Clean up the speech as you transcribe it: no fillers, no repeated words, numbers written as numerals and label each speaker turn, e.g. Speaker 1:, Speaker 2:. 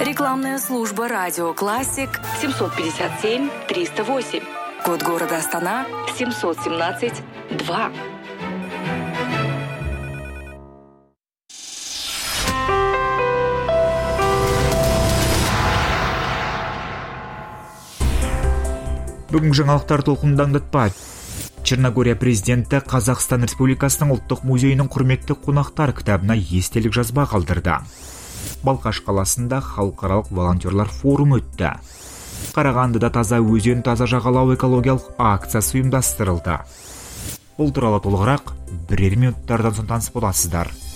Speaker 1: Рекламная служба «Радио Классик» 757-308. Код города Астана 717-2.
Speaker 2: Бүгін жаңалықтар толқынында аңдатпайды. Черногория президенті Қазақстан Республикасының ұлттық музейінің құрметті қонақтар кітабына естелік жазба қалдырды. Балқаш қаласында халықаралық волонтерлар форум өтті. Қарағандыда таза өзен, таза жағалау экологиялық акциясы ұйымдастырылды. Бұл туралы толығырақ бірер минуттардан соң таныс боласыздар.